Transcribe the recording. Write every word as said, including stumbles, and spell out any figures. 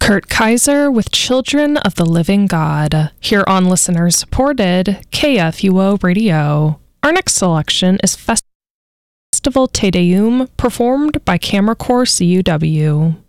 Kurt Kaiser with Children of the Living God, here on listener-supported K F U O Radio. Our next selection is Festival Te Deum, performed by Camera Corps C U W.